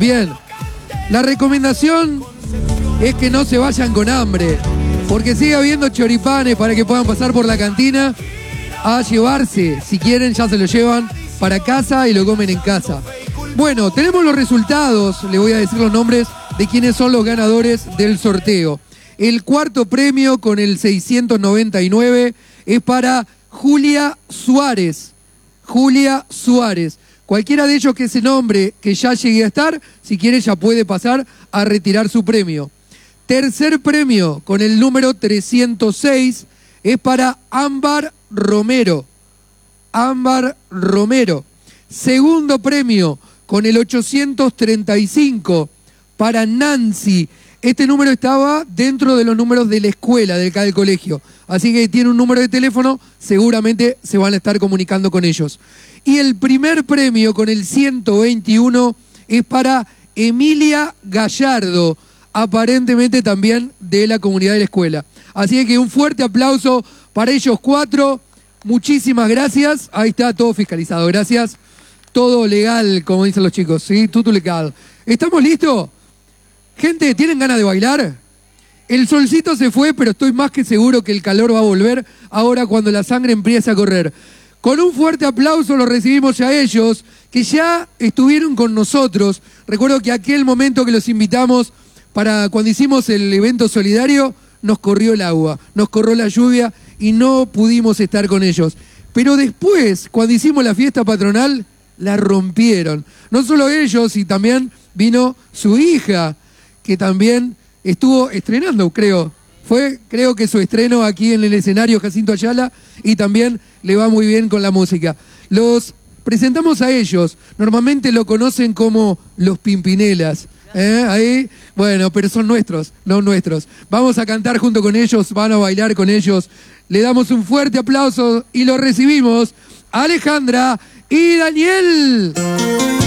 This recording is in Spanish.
Bien. La recomendación es que no se vayan con hambre, porque sigue habiendo choripanes para que puedan pasar por la cantina a llevarse. Si quieren, ya se lo llevan para casa y lo comen en casa. Bueno, tenemos los resultados. Le voy a decir los nombres de quienes son los ganadores del sorteo. El cuarto premio con el 699 es para Julia Suárez. Julia Suárez. Cualquiera de ellos que ese nombre que ya llegue a estar, si quiere ya puede pasar a retirar su premio. Tercer premio con el número 306 es para Ámbar Romero. Ámbar Romero. Segundo premio con el 835 para Nancy. Este número estaba dentro de los números de la escuela, del colegio. Así que tiene un número de teléfono, seguramente se van a estar comunicando con ellos. Y el primer premio con el 121 es para Emilia Gallardo, aparentemente también de la comunidad de la escuela. Así que un fuerte aplauso para ellos cuatro. Muchísimas gracias. Ahí está todo fiscalizado. Gracias. Todo legal, como dicen los chicos. ¿Sí? Todo legal. ¿Estamos listos? Gente, ¿tienen ganas de bailar? El solcito se fue, pero estoy más que seguro que el calor va a volver ahora cuando la sangre empiece a correr. Con un fuerte aplauso los recibimos a ellos, que ya estuvieron con nosotros. Recuerdo que aquel momento que los invitamos para cuando hicimos el evento solidario, nos corrió el agua, nos corrió la lluvia y no pudimos estar con ellos. Pero después, cuando hicimos la fiesta patronal, la rompieron. No solo ellos, y también vino su hija, que también estuvo estrenando, creo. Creo que su estreno aquí en el escenario Jacinto Ayala, y también le va muy bien con la música. Los presentamos a ellos. Normalmente lo conocen como los Pimpinelas. Ahí, bueno, pero son nuestros, los nuestros. Vamos a cantar junto con ellos, van a bailar con ellos. Le damos un fuerte aplauso y lo recibimos a Alejandra y Daniel.